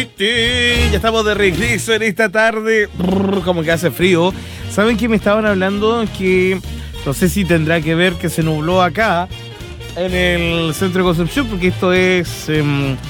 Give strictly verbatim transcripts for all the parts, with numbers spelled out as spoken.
Ya estamos de regreso en esta tarde. Brr, como que hace frío. ¿Saben qué me estaban hablando? Que no sé si tendrá que ver que se nubló acá en el centro de Concepción, porque esto es eh,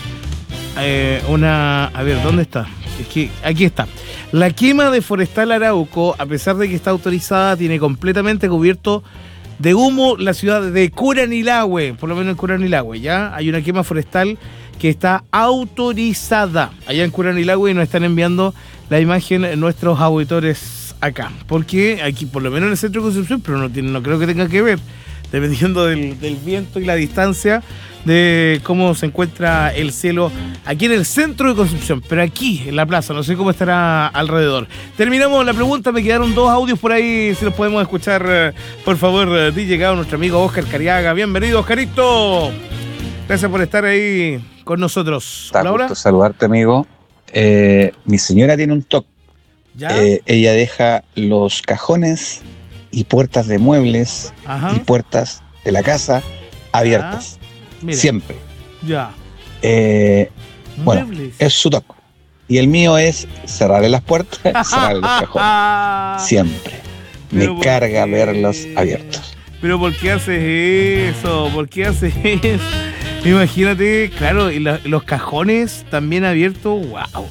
eh, una... A ver, ¿dónde está? Es que aquí está. La quema de Forestal Arauco, a pesar de que está autorizada, tiene completamente cubierto de humo la ciudad de Curanilahue, por lo menos en Curanilahue, ¿ya? Hay una quema forestal que está autorizada allá en Curanilahue y nos están enviando la imagen nuestros auditores acá. Porque aquí, por lo menos en el centro de Concepción, pero no, tiene, no creo que tenga que ver, dependiendo del, del viento y la distancia de cómo se encuentra el cielo aquí en el centro de Concepción, pero aquí en la plaza, no sé cómo estará alrededor. Terminamos la pregunta, me quedaron dos audios por ahí, si los podemos escuchar, por favor, D J Gao, nuestro amigo Oscar Cariaga. Bienvenido, Oscarito. Gracias por estar ahí con nosotros. Está gusto saludarte, amigo. Eh, mi señora tiene un toque. Eh, ella deja los cajones y puertas de muebles, ajá, y puertas de la casa abiertas. Mira. Siempre. Ya. Eh, bueno, es su toque. Y el mío es cerrarle las puertas, cerrarle los cajones. Siempre. Me carga verlos abiertos. Pero ¿por qué haces eso? ¿Por qué haces eso? Imagínate, claro, y la, los cajones también abiertos, wow.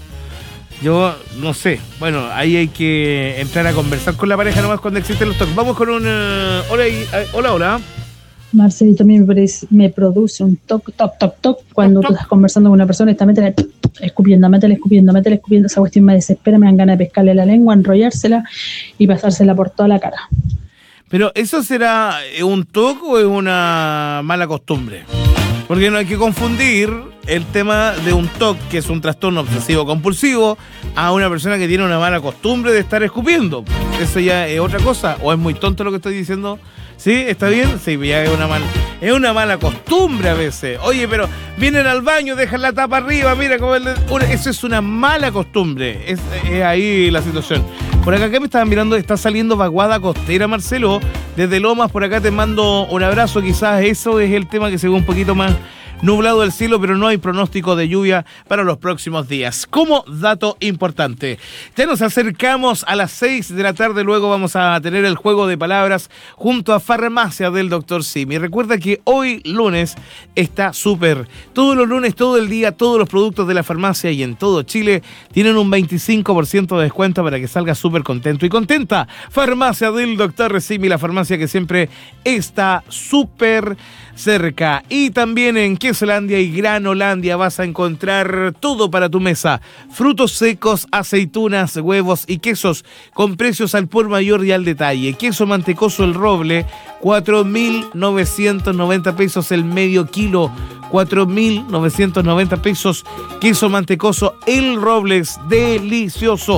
Yo no sé, bueno, ahí hay que entrar a conversar con la pareja nomás cuando existen los toques. Vamos con un... Uh, hola, uh, hola, hola. Marcelito, a mí me, parece, me produce un toc, toc, toc, toc, cuando toc, tú estás conversando con una persona y está métele, escupiendo, métele, escupiendo, métele, escupiendo. Esa cuestión me desespera, me dan ganas de pescarle la lengua, enrollársela y pasársela por toda la cara. Pero, ¿eso será un toc o es una mala costumbre? Porque no hay que confundir el tema de un T O C, que es un trastorno obsesivo compulsivo, a una persona que tiene una mala costumbre de estar escupiendo. Eso ya es otra cosa, o es muy tonto lo que estoy diciendo. ¿Sí? ¿Está bien? Sí, ya es una mala, es una mala costumbre a veces. Oye, pero vienen al baño, dejan la tapa arriba, mira cómo el, eso es una mala costumbre. Es, es ahí la situación. Por acá, ¿qué me estaban mirando? Está saliendo vaguada costera, Marcelo. Desde Lomas, por acá te mando un abrazo. Quizás eso es el tema que se ve un poquito más nublado el cielo, pero no hay pronóstico de lluvia para los próximos días. Como dato importante, ya nos acercamos a las seis de la tarde, luego vamos a tener el juego de palabras junto a Farmacia del doctor Simi. Recuerda que hoy lunes está súper. Todos los lunes, todo el día, todos los productos de la farmacia y en todo Chile tienen un veinticinco por ciento de descuento para que salgas súper contento y contenta. Farmacia del doctor Simi, la farmacia que siempre está súper cerca. Y también en Quesolandia y Granolandia vas a encontrar todo para tu mesa. Frutos secos, aceitunas, huevos y quesos con precios al por mayor y al detalle. Queso mantecoso El Roble, cuatro mil novecientos noventa pesos el medio kilo. cuatro mil novecientos noventa pesos. Queso mantecoso El Roble, es delicioso.